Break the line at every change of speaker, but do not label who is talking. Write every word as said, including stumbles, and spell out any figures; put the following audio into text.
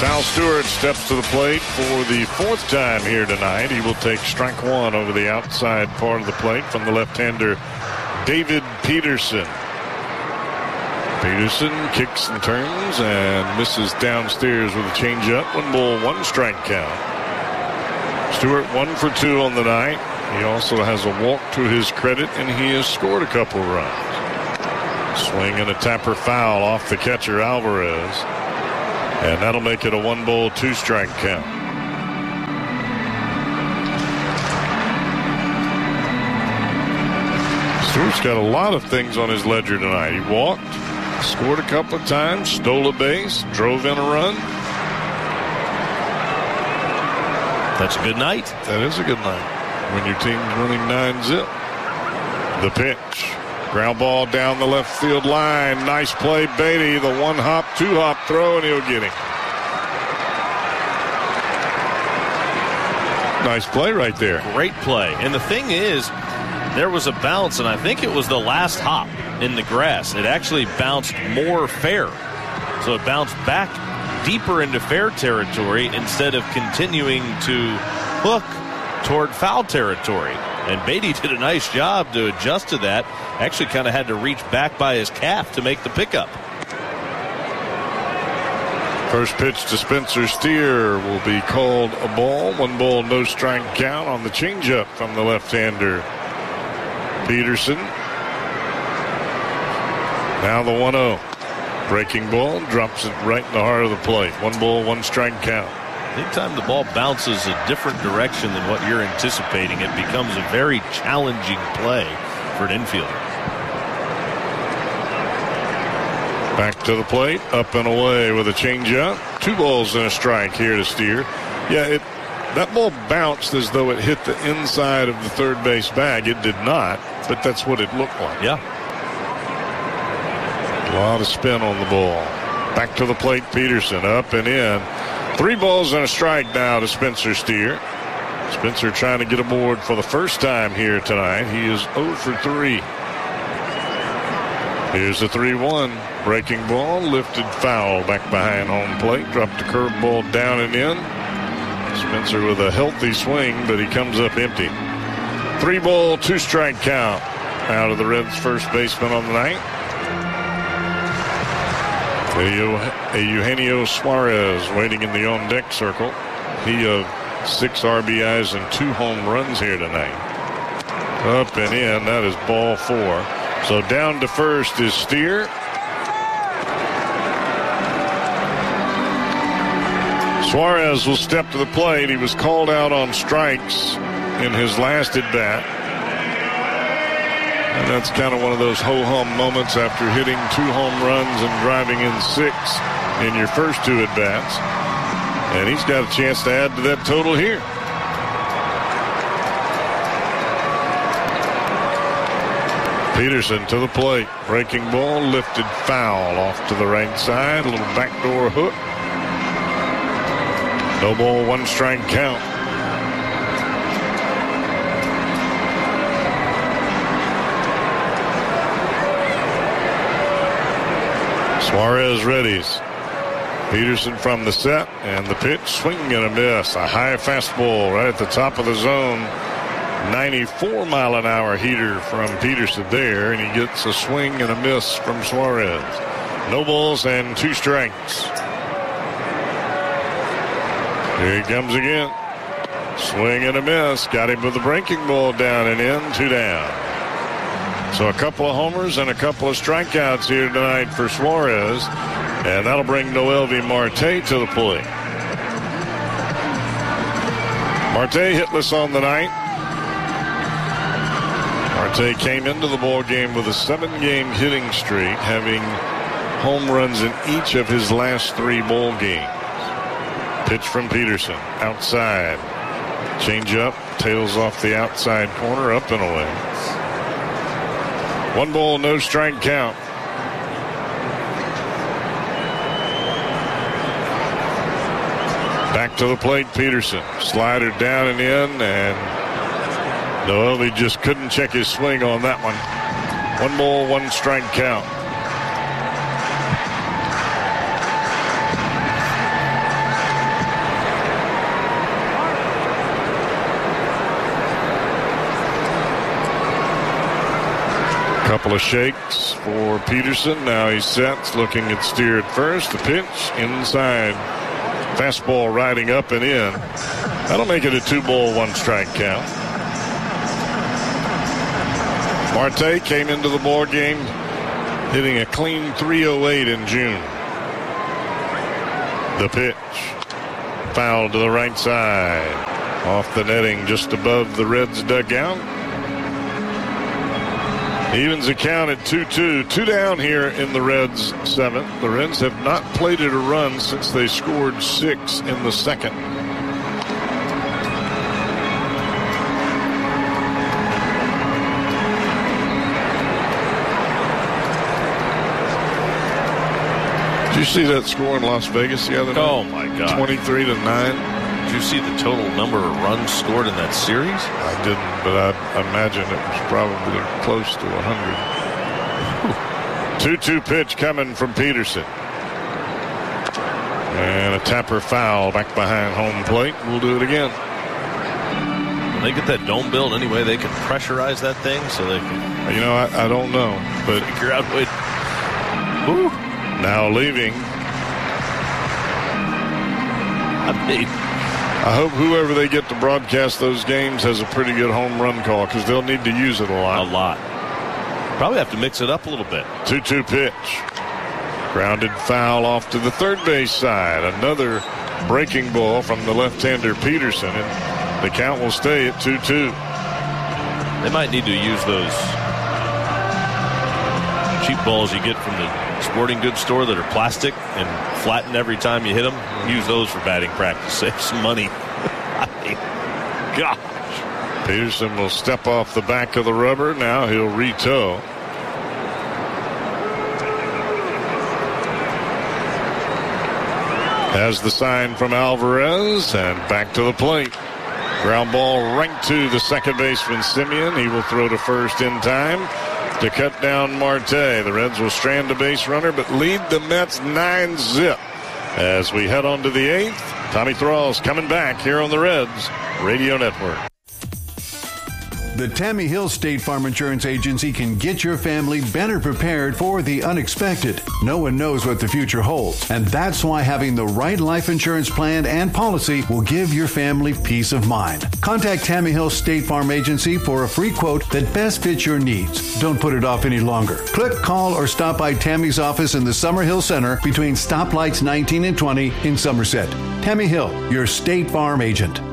Sal Stewart steps to the plate for the fourth time here tonight. He will take strike one over the outside part of the plate from the left-hander David Peterson. Peterson kicks and turns and misses downstairs with a changeup. One ball, one strike count. Stewart one for two on the night. He also has a walk to his credit, and he has scored a couple runs. Swing and a tapper foul off the catcher Alvarez. And that'll make it a one ball, two strike count. Stewart's got a lot of things on his ledger tonight. He walked, scored a couple of times, stole a base, drove in a run.
That's a good night.
That is a good night when your team's running nine zip. The pitch. Ground ball down the left field line. Nice play, Beatty. The one hop, two hop throw, and he'll get him. Nice play right there.
Great play. And the thing is, there was a bounce, and I think it was the last hop in the grass. It actually bounced more fair. So it bounced back deeper into fair territory instead of continuing to hook toward foul territory. And Beatty did a nice job to adjust to that. Actually kind of had to reach back by his calf to make the pickup.
First pitch to Spencer Steer will be called a ball. One ball, no strike count on the changeup from the left-hander Peterson. Now the one oh. Breaking ball, drops it right in the heart of the plate. One ball, one strike count.
Anytime the ball bounces a different direction than what you're anticipating, it becomes a very challenging play for an infielder.
Back to the plate, up and away with a changeup. Two balls and a strike here to Steer. Yeah, it that ball bounced as though it hit the inside of the third base bag. It did not, but that's what it looked like.
Yeah.
A lot of spin on the ball. Back to the plate, Peterson, up and in. Three balls and a strike now to Spencer Steer. Spencer trying to get aboard for the first time here tonight. He is oh for three. Here's the three one. Breaking ball, lifted foul back behind home plate. Dropped the curveball down and in. Spencer with a healthy swing, but he comes up empty. Three ball, two strike count out of the Reds' first baseman on the night. Eugenio Suarez waiting in the on-deck circle. He of six R B Is and two home runs here tonight. Up and in. That is ball four. So down to first is Steer. Suarez will step to the plate. He was called out on strikes in his last at-bat. And that's kind of one of those ho-hum moments after hitting two home runs and driving in six in your first two at-bats. And he's got a chance to add to that total here. Peterson to the plate. Breaking ball, lifted foul off to the right side. A little backdoor hook. No ball, one strike count. Suarez readies. Peterson from the set, and the pitch, swing and a miss. A high fastball right at the top of the zone. ninety-four mile an hour heater from Peterson there, and he gets a swing and a miss from Suarez. No balls and two strikes. Here he comes again. Swing and a miss. Got him with the breaking ball down and in, two down. So a couple of homers and a couple of strikeouts here tonight for Suarez. And that'll bring Noelvi Marte to the plate. Marte hitless on the night. Marte came into the ball game with a seven-game hitting streak, having home runs in each of his last three ball games. Pitch from Peterson, outside. Change up, tails off the outside corner, up and away. One ball, no strike count. Back to the plate, Peterson. Slider down and in, and Noelvi just couldn't check his swing on that one. One ball, one strike count. Couple of shakes for Peterson. Now he sets, looking at Steer at first. The pitch inside. Fastball riding up and in. That'll make it a two ball, one strike count. Marte came into the ball game hitting a clean three oh eight in June. The pitch. Foul to the right side. Off the netting just above the Reds dugout. Evens the count at two two. Two down here in the Reds' seventh. The Reds have not plated a run since they scored six in the second. Did you see that score in Las Vegas the other night?
Oh, my God.
twenty-three to nine.
Did you see the total number of runs scored in that series?
I didn't, but I, I imagine it was probably close to one hundred. two two pitch coming from Peterson. And a tapper foul back behind home plate. We'll do it again.
When they get that dome built anyway, they can pressurize that thing so they can.
You know, I, I don't know, but
figure out what. Whew.
Now leaving.
I mean,
I hope whoever they get to broadcast those games has a pretty good home run call because they'll need to use it a lot.
A lot. Probably have to mix it up a little bit.
two two pitch. Grounded foul off to the third base side. Another breaking ball from the left-hander Peterson. And the count will stay at two two.
They might need to use those cheap balls you get from the sporting goods store that are plastic and flatten every time you hit them. Use those for batting practice. Save some money. I mean, gosh.
Peterson will step off the back of the rubber. Now he'll re-toe. Has the sign from Alvarez and back to the plate. Ground ball right to the second baseman Simeon. He will throw to first in time to cut down Marte. The Reds will strand a base runner but lead the Mets nine zip. As we head on to the eighth, Tommy Thrall's coming back here on the Reds Radio Network.
The Tammy Hill State Farm Insurance Agency can get your family better prepared for the unexpected. No one knows what the future holds, and that's why having the right life insurance plan and policy will give your family peace of mind. Contact Tammy Hill State Farm Agency for a free quote that best fits your needs. Don't put it off any longer. Click, call, or stop by Tammy's office in the Summerhill Center between stoplights nineteen and twenty in Somerset. Tammy Hill, your State Farm agent.